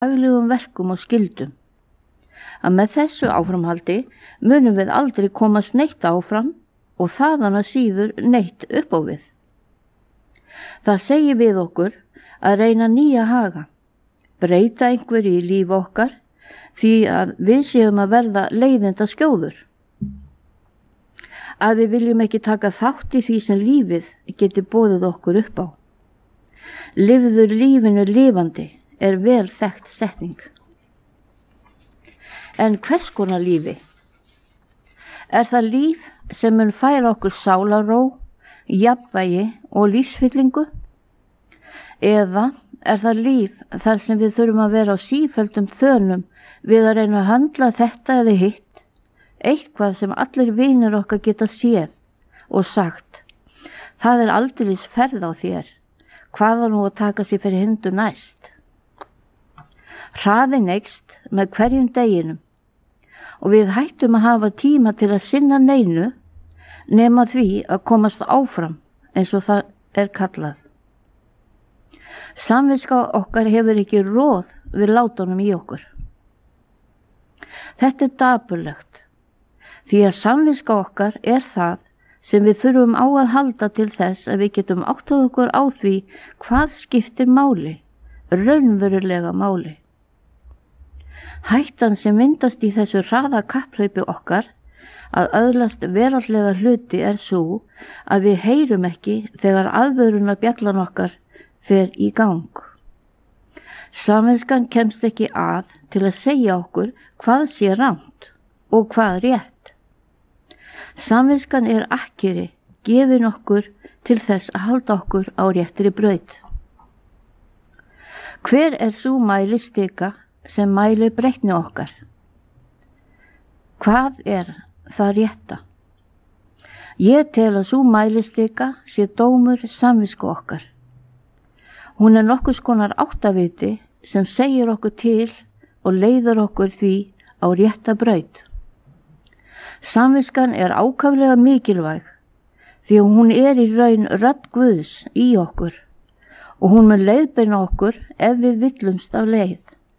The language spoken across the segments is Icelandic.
daglegum verkum og skyldum. Að með þessu áframhaldi munum við aldrei komast neitt áfram og þaðan að síður neitt upp á við. Það segir við okkur að reyna nýja haga, breyta einhverju í lífi okkar því að við séum að verða leiðinda skjóður. Að við viljum ekki taka þátt í því sem lífið geti boðið okkur upp á. Lifður lífinu lifandi er vel þekkt setning. En hvers konar lífi? Er það líf sem mun færa okkur sálarró, jafnvægi og lífsfyllingu? Eða er það líf þar sem við þurfum að vera á sífelldum þönum við að reyna að handla þetta eða hitt, eitthvað sem allir vinir okkar geta séð og sagt, það er aldeilis ferð á þér, hvaða nú að taka sér fyrir hindu næst? Hraðinn eykst með hverjum deginum og við hættum að hafa tíma til að sinna neinu nema því að komast áfram eins og það er kallað. Samviska okkar hefur ekki roð við látunum í okkur. Þetta er dapurlegt, því að samviska okkar er það sem við þurfum á að halda til þess að við getum áttað okkur á því hvað skiptir máli, raunverulega máli. Hættan sem myndast í þessu hraða kapphlaupi okkar að öðlast veraldlega hluti er svo að við heyrum ekki þegar aðvörunarbjallan okkar fer í gang. Samviskan kemst ekki að til að segja okkur hvað sé rangt og hvað rétt. Samviskan er akkeri gefin okkur til þess að halda okkur á réttri braut. Hver er sú mælistika sem mælir breytni okkar? Hvað er það rétta? Ég tel að sú mælistika sé dómur samvisku okkar. Hún er nokkurs konar áttaviti sem segir okkur til og leiðir okkur því á rétta braut. Samviskan er ákaflega mikilvæg því að hún er í raun rödd Guðs í okkur og hún mun leiðbeina okkur ef við villumst af leið.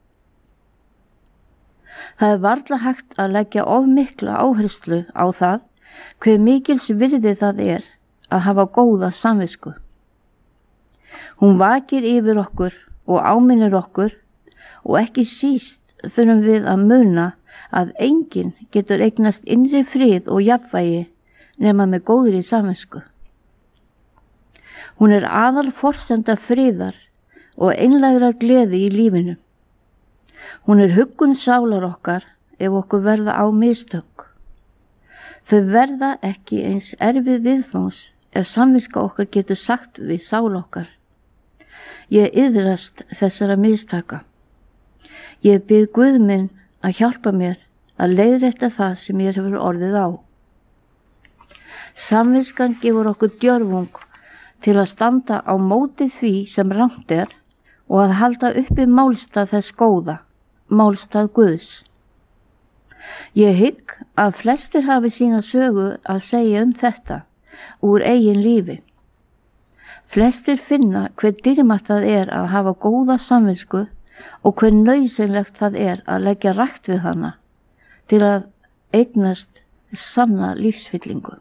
Það er varla hægt að leggja of mikla áherslu á það hve mikils virði það er að hafa góða samvisku. Hún vakir yfir okkur og áminnir okkur og ekki síst þurfum við að muna að enginn getur eignast innri frið og jafnvægi nema með góðri samvisku. Hún er aðal forsenda friðar og einlægrar gleði í lífinu. Hún er huggun sálar okkar ef okkur verða á mistök. Þau verða ekki eins erfið viðfangs ef samviska okkar getur sagt við sál okkar. Ég iðrast þessara mistaka. Ég bið Guð minn að hjálpa mér að leiðrétta það sem ég hefur orðið á. Samviskan gefur okkur djörfung til að standa á móti því sem rangt er og að halda uppi málstað þess góða, málstað Guðs. Ég hygg að flestir hafi sína sögu að segja þetta úr eigin lífi. Flestir finna hver dýrmætt það er að hafa góða samvisku og hver nauðsynlegt það er að leggja rækt við hana til að eignast sanna lífsfyllingu.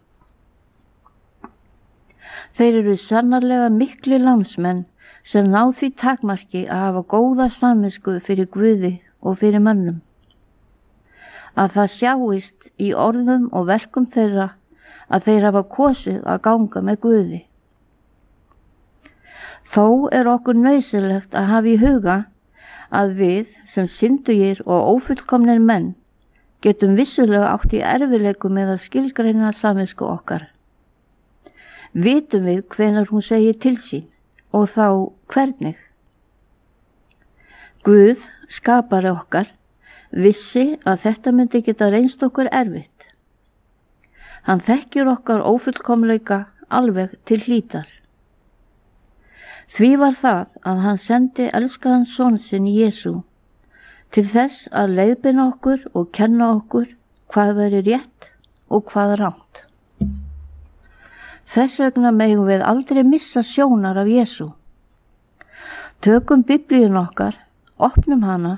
Þeir eru sannarlega mikli lánsmenn sem ná því takmarki að hafa góða samvisku fyrir Guði og fyrir mönnum. Að það sjáist í orðum og verkum þeirra að þeir hafa kosið að ganga með Guði. Þó er okkur nauðsynlegt að hafa í huga að við sem syndugir og ófullkomnir menn getum vissulega átt í erfiðleikum með að skilgreina samvisku okkar. Vitum við hvenær hún segir til sín og þá hvernig. Guð, skapari okkar, vissi að þetta myndi geta reynst okkur erfitt. Hann þekkir okkar ófullkomleika alveg til hlítar. Því var það að hann sendi elskaðan son sinn Jesú til þess að leiðbeina okkur og kenna okkur hvað veri rétt og hvað rangt. Þess vegna megum við aldrei missa sjónar af Jesú. Tökum Biblíun okkar, opnum hana